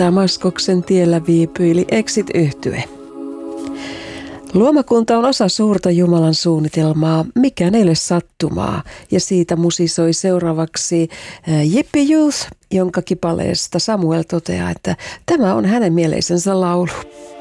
Damaskoksen tiellä viipyili Exit-yhtye. Luomakunta on osa suurta Jumalan suunnitelmaa, mikään ei ole sattumaa, ja siitä musisoi seuraavaksi Yippie Youth, jonka kipaleesta Samuel toteaa, että tämä on hänen mieleisensä laulu.